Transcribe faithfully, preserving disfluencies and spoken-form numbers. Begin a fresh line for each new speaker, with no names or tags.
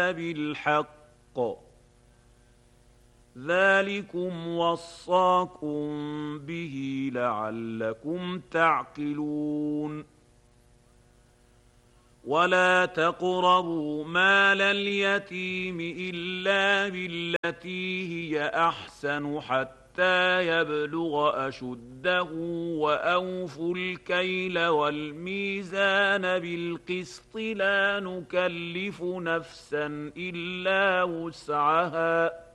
إلا بالحق ذلكم وصاكم به لعلكم تعقلون ولا تقربوا مال اليتيم إلا بالتي هي أحسن حتى يبلغ أشده وأوفوا الكيل والميزان بالقسط لا نكلف نفسا إلا وسعها